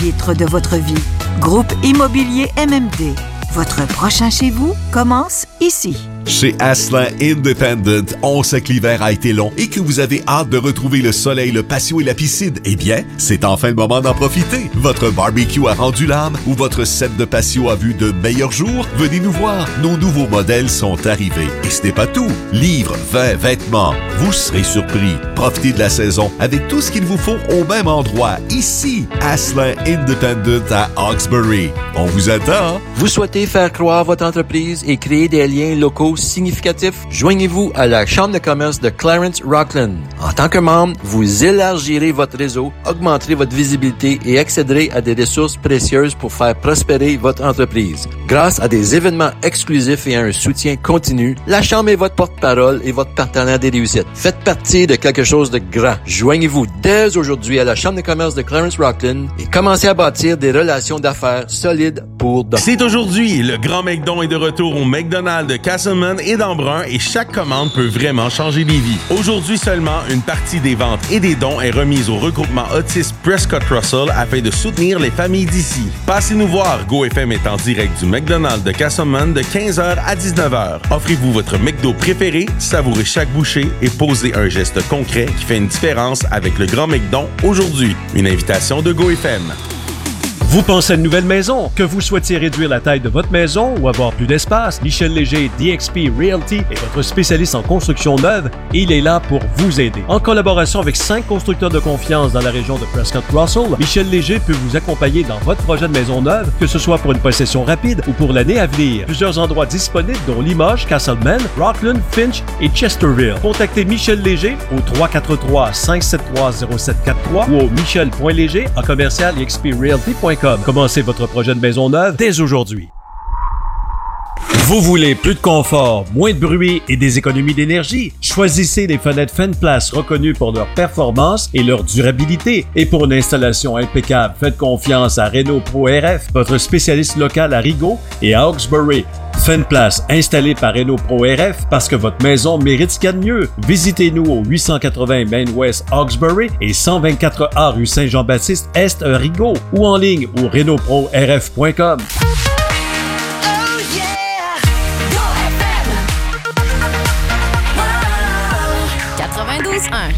chapitre de votre vie. Groupe Immobilier MMD. Votre prochain chez vous commence ici. Chez Asselin Independent, on sait que l'hiver a été long et que vous avez hâte de retrouver le soleil, le patio et la piscine. Eh bien, c'est enfin le moment d'en profiter. Votre barbecue a rendu l'âme ou votre set de patio a vu de meilleurs jours? Venez nous voir. Nos nouveaux modèles sont arrivés. Et ce n'est pas tout. Livres, vins, vêtements. Vous serez surpris. Profitez de la saison avec tout ce qu'il vous faut au même endroit. Ici, Asselin Independent à Hawkesbury. On vous attend. Vous souhaitez faire croire votre entreprise et créer des liens locaux significatifs? Joignez-vous à la Chambre de commerce de Clarence-Rockland. En tant que membre, vous élargirez votre réseau, augmenterez votre visibilité et accéderez à des ressources précieuses pour faire prospérer votre entreprise. Grâce à des événements exclusifs et à un soutien continu, la Chambre est votre porte-parole et votre partenaire des réussites. Faites partie de quelque chose de grand. Joignez-vous dès aujourd'hui à la Chambre de commerce de Clarence-Rockland et commencez à bâtir des relations d'affaires solides pour demain. C'est aujourd'hui, le Grand McDon est de retour au McDonald's de Castleman et d'Embrun et chaque commande peut vraiment changer des vies. Aujourd'hui seulement, une partie des ventes et des dons est remise au regroupement autiste Prescott Russell afin de soutenir les familles d'ici. Passez nous voir, GoFM est en direct du McDonald's de Castleman de 15h à 19h. Offrez-vous votre McDo préféré, savourez chaque bouchée et posez un geste concret qui fait une différence avec le Grand McDon aujourd'hui. Une invitation de GoFM. Vous pensez à une nouvelle maison? Que vous souhaitiez réduire la taille de votre maison ou avoir plus d'espace? Michel Léger DXP Realty est votre spécialiste en construction neuve et il est là pour vous aider. En collaboration avec 5 constructeurs de confiance dans la région de Prescott-Russell, Michel Léger peut vous accompagner dans votre projet de maison neuve, que ce soit pour une possession rapide ou pour l'année à venir. Plusieurs endroits disponibles dont Limoges, Castlemaine, Rockland, Finch et Chesterville. Contactez Michel Léger au 343-573-0743 ou au michel.léger@exprealty.com. Commencez votre projet de maison neuve dès aujourd'hui. Vous voulez plus de confort, moins de bruit et des économies d'énergie? Choisissez les fenêtres Fenplast reconnues pour leur performance et leur durabilité. Et pour une installation impeccable, faites confiance à Renault Pro RF, votre spécialiste local à Rigaud et à Hawkesbury. Fenplast, installé par Renault Pro RF parce que votre maison mérite ce qu'il y a de mieux. Visitez-nous au 880 Main West Hawkesbury et 124A rue Saint-Jean-Baptiste Est Rigaud ou en ligne au renaultprorf.com.